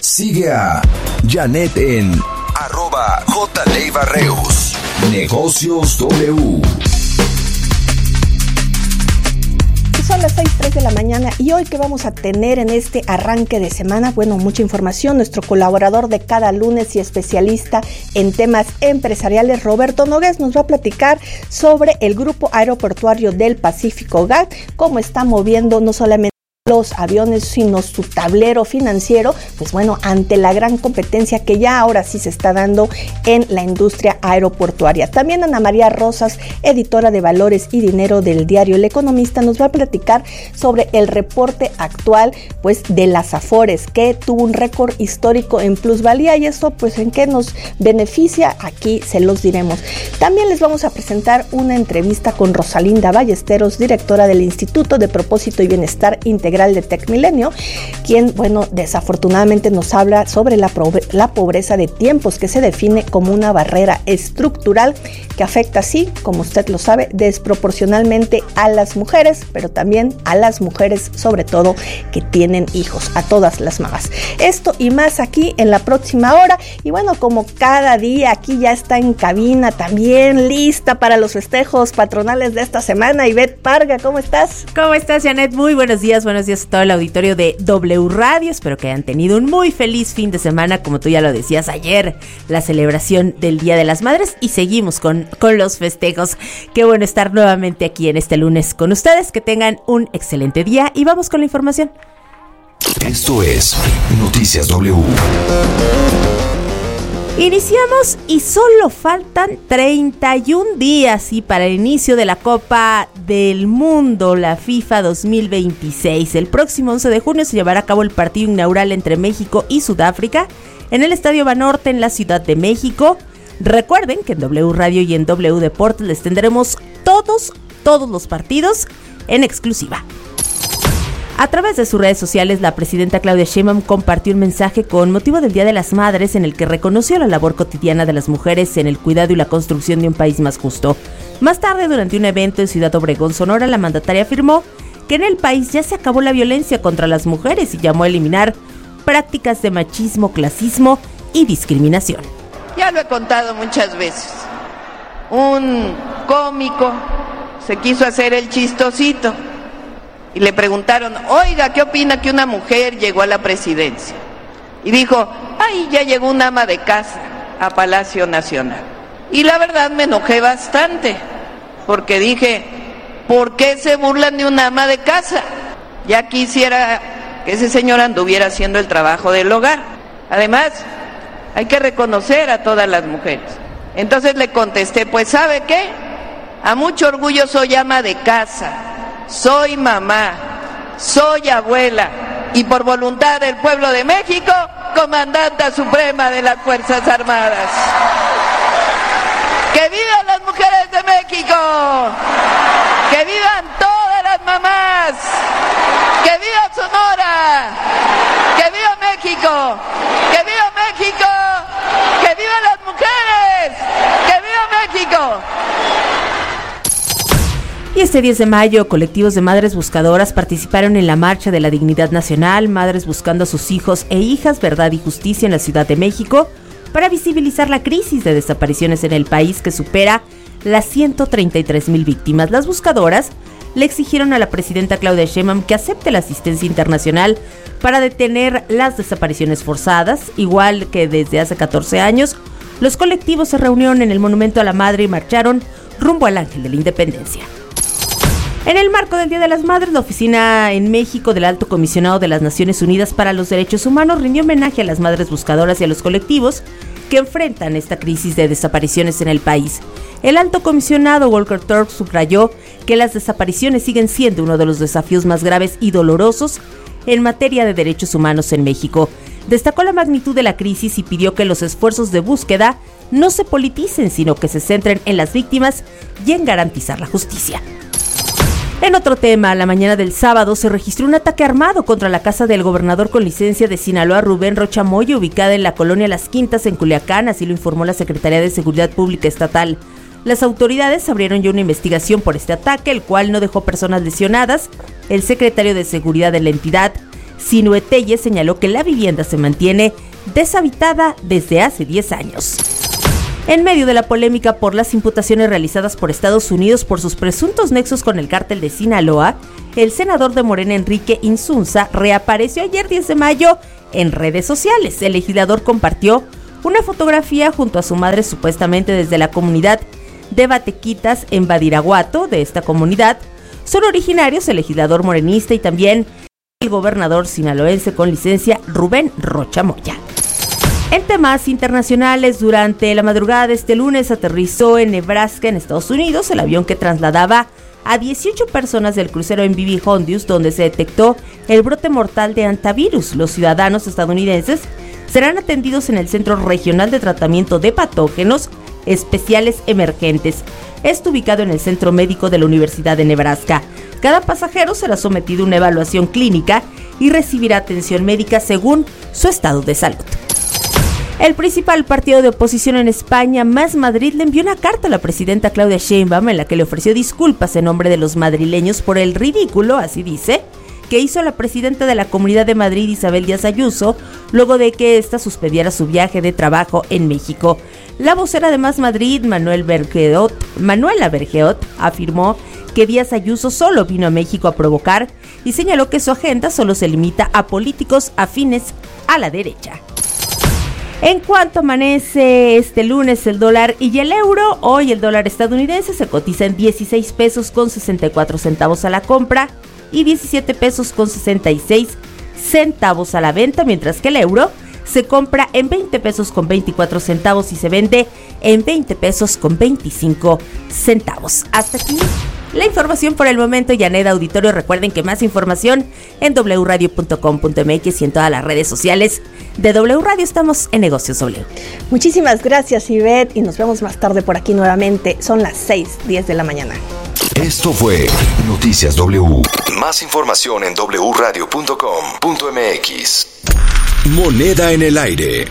Sigue a Janet en @JLeiva-Reus. Negocios W. Son las 6:03 de la mañana y hoy, ¿qué vamos a tener en este arranque de semana? Bueno, mucha información. Nuestro colaborador de cada lunes y especialista en temas empresariales, Roberto Nogués, nos va a platicar sobre el Grupo Aeroportuario del Pacífico GAT, cómo está moviendo no solamente los aviones, sino su tablero financiero, pues bueno, ante la gran competencia que ya ahora sí se está dando en la industria aeroportuaria. También Ana María Rosas, editora de Valores y Dinero del diario El Economista, nos va a platicar sobre el reporte actual, pues, de las Afores, que tuvo un récord histórico en plusvalía, y eso, pues, ¿en qué nos beneficia? Aquí se los diremos. También les vamos a presentar una entrevista con Rosalinda Ballesteros, directora del Instituto de Propósito y Bienestar Integral de Tecmilenio, quien, bueno, desafortunadamente nos habla sobre la pobreza de tiempos, que se define como una barrera estructural que afecta, así como usted lo sabe, desproporcionalmente a las mujeres, pero también a las mujeres, sobre todo, que tienen hijos, a todas las mamás. Esto y más aquí en la próxima hora. Y bueno, como cada día, aquí ya está en cabina también lista para los festejos patronales de esta semana, Ivette Parga. ¿Cómo estás? ¿Cómo estás, Janet? Muy buenos días a todo el auditorio de W Radio. Espero que hayan tenido un muy feliz fin de semana, como tú ya lo decías ayer, la celebración del Día de las Madres, y seguimos con los festejos. Qué bueno estar nuevamente aquí en este lunes con ustedes. Que tengan un excelente día y vamos con la información. Esto es Noticias W. Iniciamos y solo faltan 31 días para el inicio de la Copa del Mundo, la FIFA 2026. El próximo 11 de junio se llevará a cabo el partido inaugural entre México y Sudáfrica en el Estadio Banorte en la Ciudad de México. Recuerden que en W Radio y en W Deportes les tendremos todos los partidos en exclusiva. A través de sus redes sociales, la presidenta Claudia Sheinbaum compartió un mensaje con motivo del Día de las Madres, en el que reconoció la labor cotidiana de las mujeres en el cuidado y la construcción de un país más justo. Más tarde, durante un evento en Ciudad Obregón, Sonora, la mandataria afirmó que en el país ya se acabó la violencia contra las mujeres y llamó a eliminar prácticas de machismo, clasismo y discriminación. Ya lo he contado muchas veces. Un cómico se quiso hacer el chistosito y le preguntaron: oiga, ¿qué opina que una mujer llegó a la presidencia? Y dijo: ay, ya llegó una ama de casa a Palacio Nacional. Y la verdad me enojé bastante, porque dije: ¿por qué se burlan de una ama de casa? Ya quisiera que ese señor anduviera haciendo el trabajo del hogar. Además, hay que reconocer a todas las mujeres. Entonces le contesté: pues ¿sabe qué? A mucho orgullo soy ama de casa, soy mamá, soy abuela y, por voluntad del pueblo de México, comandanta suprema de las Fuerzas Armadas. ¡Que vivan las mujeres de México! ¡Que vivan todas las mamás! ¡Que viva Sonora! ¡Que viva México! ¡Que viva México! ¡Que vivan las mujeres! ¡Que viva México! Y este 10 de mayo, colectivos de madres buscadoras participaron en la Marcha de la Dignidad Nacional, Madres Buscando a sus hijos e hijas, Verdad y Justicia, en la Ciudad de México, para visibilizar la crisis de desapariciones en el país, que supera las 133,000 víctimas. Las buscadoras le exigieron a la presidenta Claudia Sheinbaum que acepte la asistencia internacional para detener las desapariciones forzadas. Igual que desde hace 14 años, los colectivos se reunieron en el Monumento a la Madre y marcharon rumbo al Ángel de la Independencia. En el marco del Día de las Madres, la oficina en México del Alto Comisionado de las Naciones Unidas para los Derechos Humanos rindió homenaje a las madres buscadoras y a los colectivos que enfrentan esta crisis de desapariciones en el país. El Alto Comisionado Volker Turk subrayó que las desapariciones siguen siendo uno de los desafíos más graves y dolorosos en materia de derechos humanos en México. Destacó la magnitud de la crisis y pidió que los esfuerzos de búsqueda no se politicen, sino que se centren en las víctimas y en garantizar la justicia. En otro tema, la mañana del sábado se registró un ataque armado contra la casa del gobernador con licencia de Sinaloa, Rubén Rocha Moya, ubicada en la colonia Las Quintas, en Culiacán, así lo informó la Secretaría de Seguridad Pública Estatal. Las autoridades abrieron ya una investigación por este ataque, el cual no dejó personas lesionadas. El secretario de Seguridad de la entidad Sinue Tellez señaló que la vivienda se mantiene deshabitada desde hace 10 años. En medio de la polémica por las imputaciones realizadas por Estados Unidos por sus presuntos nexos con el cártel de Sinaloa, el senador de Morena, Enrique Insunza, reapareció ayer 10 de mayo en redes sociales. El legislador compartió una fotografía junto a su madre, supuestamente desde la comunidad de Batequitas en Badiraguato. De esta comunidad son originarios el legislador morenista y también el gobernador sinaloense con licencia Rubén Rocha Moya. En temas internacionales, durante la madrugada de este lunes aterrizó en Nebraska, en Estados Unidos, el avión que trasladaba a 18 personas del crucero MV Hondius, donde se detectó el brote mortal de hantavirus. Los ciudadanos estadounidenses serán atendidos en el Centro Regional de Tratamiento de Patógenos Especiales Emergentes. Está ubicado en el Centro Médico de la Universidad de Nebraska. Cada pasajero será sometido a una evaluación clínica y recibirá atención médica según su estado de salud. El principal partido de oposición en España, Más Madrid, le envió una carta a la presidenta Claudia Sheinbaum en la que le ofreció disculpas en nombre de los madrileños por el ridículo, así dice, que hizo la presidenta de la Comunidad de Madrid, Isabel Díaz Ayuso, luego de que ésta suspendiera su viaje de trabajo en México. La vocera de Más Madrid, Manuela Bergeot, afirmó que Díaz Ayuso solo vino a México a provocar y señaló que su agenda solo se limita a políticos afines a la derecha. En cuanto amanece este lunes el dólar y el euro, hoy el dólar estadounidense se cotiza en 16 pesos con 64 centavos a la compra y 17 pesos con 66 centavos a la venta, mientras que el euro se compra en 20 pesos con 24 centavos y se vende en 20 pesos con 25 centavos. Hasta aquí la información por el momento. Janet, auditorio, recuerden que más información en wradio.com.mx y en todas las redes sociales de W Radio. Estamos en Negocios W. Muchísimas gracias, Ivette, y nos vemos más tarde por aquí nuevamente. Son las 6:10 de la mañana. Esto fue Noticias W. Más información en wradio.com.mx. Moneda en el aire.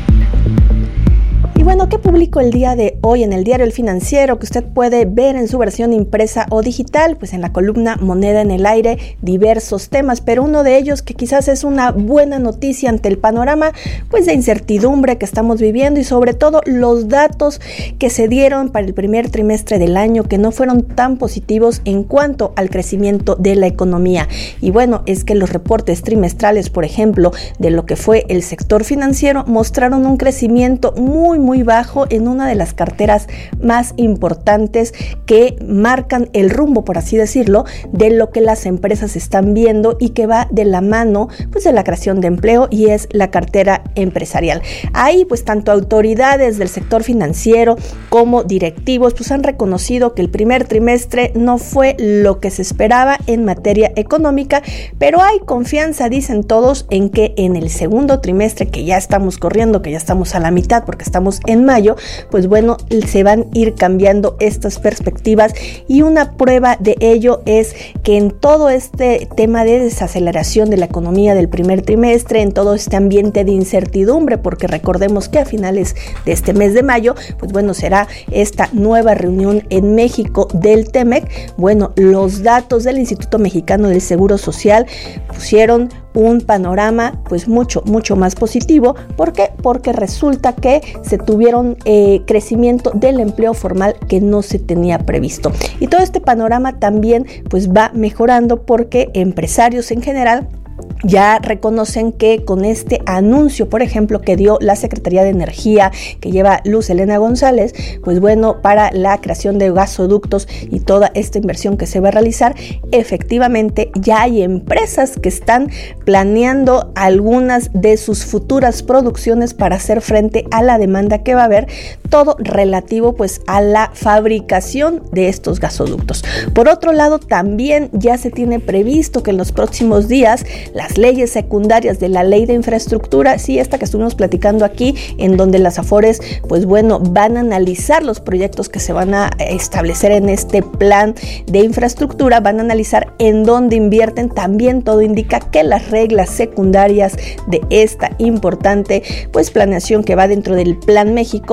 Y bueno, ¿qué publicó el día de hoy en el diario El Financiero que usted puede ver en su versión impresa o digital? Pues en la columna Moneda en el Aire, diversos temas, pero uno de ellos que quizás es una buena noticia ante el panorama pues de incertidumbre que estamos viviendo y sobre todo los datos que se dieron para el primer trimestre del año que no fueron tan positivos en cuanto al crecimiento de la economía. Y bueno, es que los reportes trimestrales, por ejemplo, de lo que fue el sector financiero mostraron un crecimiento muy bajo en una de las carteras más importantes que marcan el rumbo, por así decirlo, de lo que las empresas están viendo y que va de la mano pues de la creación de empleo, y es la cartera empresarial. Ahí pues tanto autoridades del sector financiero como directivos pues han reconocido que el primer trimestre no fue lo que se esperaba en materia económica, pero hay confianza, dicen todos, en que en el segundo trimestre, que ya estamos corriendo, que ya estamos a la mitad porque estamos en mayo, pues bueno, se van a ir cambiando estas perspectivas, y una prueba de ello es que en todo este tema de desaceleración de la economía del primer trimestre, en todo este ambiente de incertidumbre, porque recordemos que a finales de este mes de mayo, pues bueno, será esta nueva reunión en México del TEMEC. Bueno, los datos del Instituto Mexicano del Seguro Social pusieron un panorama pues mucho más positivo. ¿Por qué? Porque resulta que se tuvieron crecimiento del empleo formal que no se tenía previsto, y todo este panorama también pues va mejorando porque empresarios en general ya reconocen que con este anuncio, por ejemplo, que dio la Secretaría de Energía, que lleva Luz Helena González, pues bueno, para la creación de gasoductos y toda esta inversión que se va a realizar, efectivamente ya hay empresas que están planeando algunas de sus futuras producciones para hacer frente a la demanda que va a haber, todo relativo pues a la fabricación de estos gasoductos. Por otro lado, también ya se tiene previsto que en los próximos días las leyes secundarias de la Ley de Infraestructura, sí, esta que estuvimos platicando aquí, en donde las Afores, pues bueno, van a analizar los proyectos que se van a establecer en este plan de infraestructura, van a analizar en dónde invierten. También todo indica que las reglas secundarias de esta importante pues planeación que va dentro del Plan México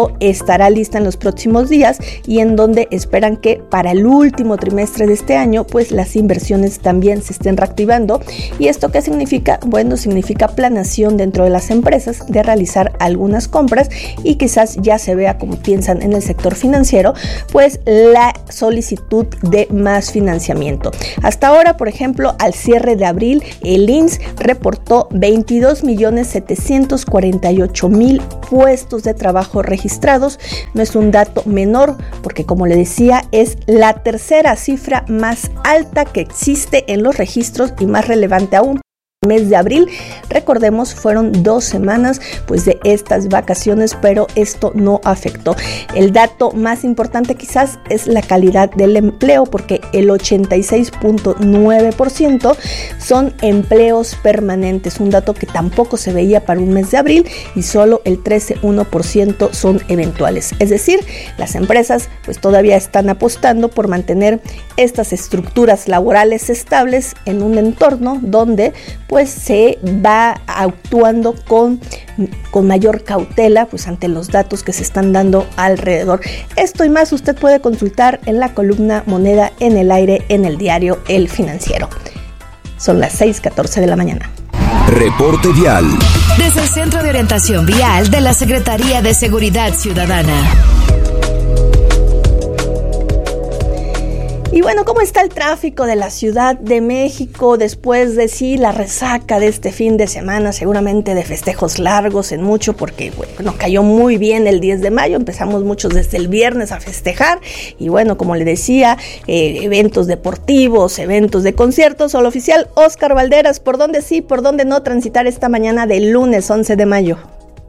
estará lista en los próximos días y en donde esperan que para el último trimestre de este año pues las inversiones también se estén reactivando. ¿Y esto qué significa? Bueno, significa planeación dentro de las empresas de realizar algunas compras y quizás ya se vea, como piensan en el sector financiero, pues la solicitud de más financiamiento. Hasta ahora, por ejemplo, al cierre de abril, el INSS reportó 22.748.000 puestos de trabajo registrados. No es un dato menor porque, como le decía, es la tercera cifra más alta que existe en los registros y más relevante aún. El mes de abril, recordemos, fueron 2 semanas pues de estas vacaciones, pero esto no afectó. El dato más importante quizás es la calidad del empleo, porque el 86.9% son empleos permanentes, un dato que tampoco se veía para un mes de abril, y solo el 13.1% son eventuales. Es decir, las empresas pues todavía están apostando por mantener estas estructuras laborales estables en un entorno donde pues se va actuando con mayor cautela pues ante los datos que se están dando alrededor. Esto y más usted puede consultar en la columna Moneda en el Aire en el diario El Financiero. Son las 6:14 de la mañana. Reporte vial. Desde el Centro de Orientación Vial de la Secretaría de Seguridad Ciudadana. Y bueno, ¿cómo está el tráfico de la Ciudad de México después de la resaca de este fin de semana, seguramente de festejos largos en mucho, porque bueno, cayó muy bien el 10 de mayo, empezamos muchos desde el viernes a festejar, y bueno, como le decía, eventos deportivos, eventos de conciertos. Hola, oficial Oscar Valderas, ¿por dónde sí, por dónde no transitar esta mañana del lunes 11 de mayo?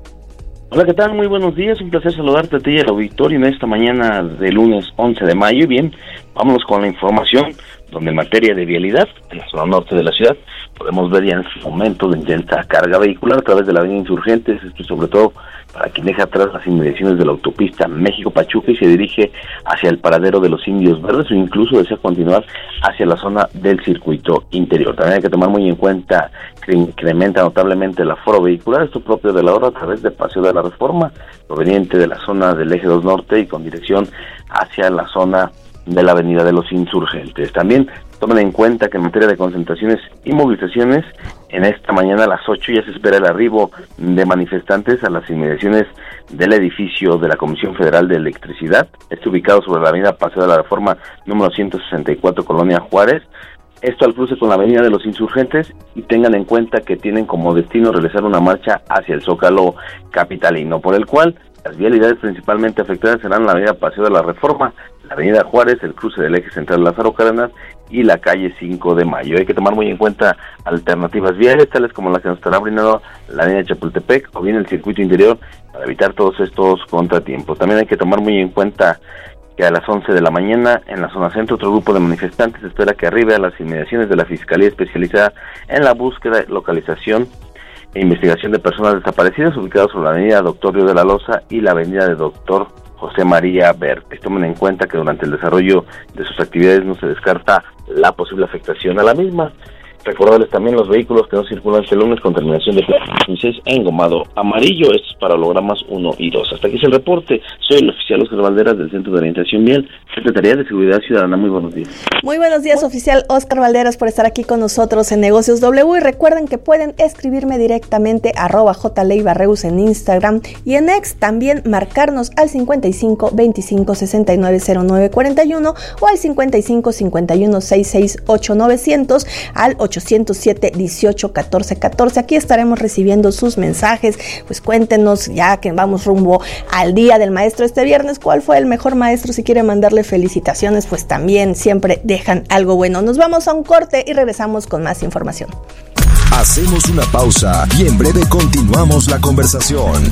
Hola, ¿qué tal? Muy buenos días, un placer saludarte a ti y al auditorio en esta mañana de lunes 11 de mayo. Y bien, vámonos con la información, donde en materia de vialidad, en la zona norte de la ciudad, podemos ver ya en este momento de intensa carga vehicular a través de la avenida Insurgentes, esto sobre todo para quien deja atrás las inmediaciones de la autopista México-Pachuca y se dirige hacia el paradero de los Indios Verdes, o incluso desea continuar hacia la zona del circuito interior. También hay que tomar muy en cuenta que incrementa notablemente el aforo vehicular, esto propio de la hora, a través del Paseo de la Reforma, proveniente de la zona del Eje 2 Norte y con dirección hacia la zona de la avenida de los Insurgentes. También tomen en cuenta que en materia de concentraciones y movilizaciones, en esta mañana a las 8 ya se espera el arribo de manifestantes a las inmediaciones del edificio de la Comisión Federal de Electricidad, ubicado sobre la avenida Paseo de la Reforma número 164, Colonia Juárez. Esto al cruce con la avenida de los Insurgentes, y tengan en cuenta que tienen como destino realizar una marcha hacia el Zócalo capitalino, por el cual las vialidades principalmente afectadas serán la avenida Paseo de la Reforma, la avenida Juárez, el cruce del eje central Lázaro Cárdenas y la calle 5 de Mayo. Hay que tomar muy en cuenta alternativas viales, tales como la que nos estará brindando la avenida Chapultepec o bien el circuito interior, para evitar todos estos contratiempos. También hay que tomar muy en cuenta que a las 11 de la mañana, en la zona centro, otro grupo de manifestantes espera que arribe a las inmediaciones de la Fiscalía Especializada en la búsqueda, localización e investigación de personas desaparecidas, ubicados sobre la avenida Doctor Río de la Loza y la avenida de Doctor José María Bertes. Tomen en cuenta que durante el desarrollo de sus actividades no se descarta la posible afectación a la misma. Recordarles también los vehículos que no circulan este lunes con terminación de placa 16 engomado amarillo, estos para hologramas 1 y 2. Hasta aquí es el reporte. Soy el oficial Oscar Valderas del Centro de Orientación Vial, Secretaría de Seguridad Ciudadana. Muy buenos días. Muy buenos días, oficial Oscar Valderas, por estar aquí con nosotros en Negocios W. Y recuerden que pueden escribirme directamente @jleibarreus en Instagram y en X, también marcarnos al 55 25 69 09 41 o al 55 51 66 8900 al 807 18 14 14. Aquí estaremos recibiendo sus mensajes. Pues cuéntenos, ya que vamos rumbo al Día del Maestro este viernes, ¿cuál fue el mejor maestro? Si quiere mandarle felicitaciones, pues también siempre dejan algo bueno. Nos vamos a un corte y regresamos con más información. Hacemos una pausa y en breve continuamos la conversación.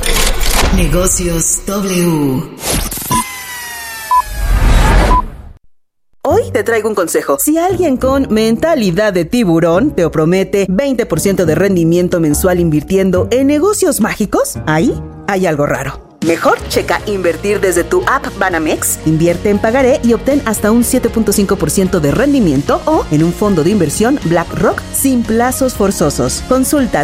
Negocios W. Hoy te traigo un consejo. Si alguien con mentalidad de tiburón te promete 20% de rendimiento mensual invirtiendo en negocios mágicos, ahí hay algo raro. Mejor, checa invertir desde tu app Banamex, invierte en pagaré y obtén hasta un 7.5% de rendimiento o en un fondo de inversión BlackRock sin plazos forzosos. Consulta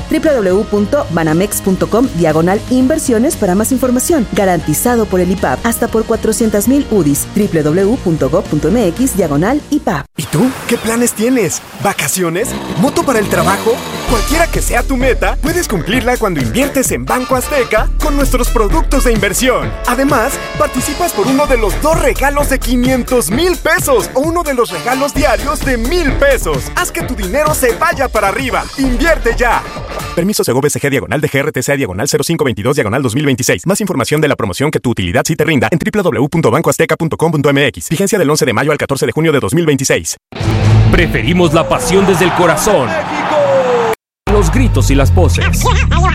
www.banamex.com/inversiones para más información. Garantizado por el IPAB hasta por 400,000 UDIs. www.gov.mx/IPAB. ¿Y tú? ¿Qué planes tienes? ¿Vacaciones? ¿Moto para el trabajo? Cualquiera que sea tu meta, puedes cumplirla cuando inviertes en Banco Azteca con nuestros productos de inversión. Además, participas por uno de los 2 regalos de 500,000 pesos o uno de los regalos diarios de 1,000 pesos. Haz que tu dinero se vaya para arriba. ¡Invierte ya! Permiso Segov SG/DGRTC/0522/2026. Más información de la promoción que tu utilidad sí te rinda en www.bancoazteca.com.mx. Vigencia del 11 de mayo al 14 de junio de 2026. Preferimos la pasión desde el corazón. Los gritos y las poses.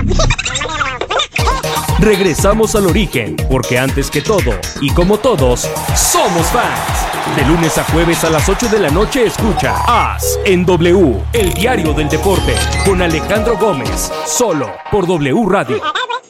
Regresamos al origen, porque antes que todo, y como todos, somos fans. De lunes a jueves a las 8 de la noche escucha As en W, el diario del deporte, con Alejandro Gómez, solo por W Radio.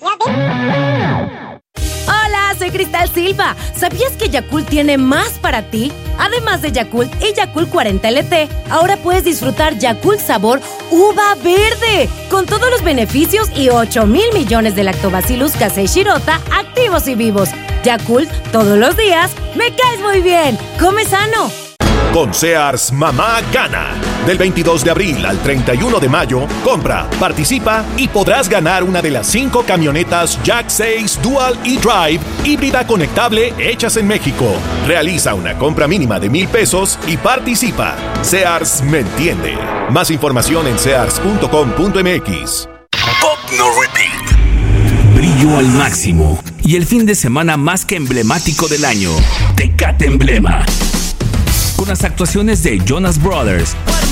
Hola, soy Cristal Silva. ¿Sabías que Yakult tiene más para ti? Además de Yakult y Yakult 40 LT, ahora puedes disfrutar Yakult sabor uva verde, con todos los beneficios y 8,000 millones de Lactobacillus casei shirota activos y vivos. Yakult, todos los días, me caes muy bien. ¡Come sano! Con Sears, mamá gana. Del 22 de abril al 31 de mayo, compra, participa y podrás ganar una de las 5 camionetas Jack 6 Dual e-Drive híbrida conectable hechas en México. Realiza una compra mínima de 1,000 pesos y participa. Sears me entiende. Más información en sears.com.mx. Pop No Repeat. Brillo al máximo y el fin de semana más que emblemático del año. Tecate Emblema. Con las actuaciones de Jonas Brothers,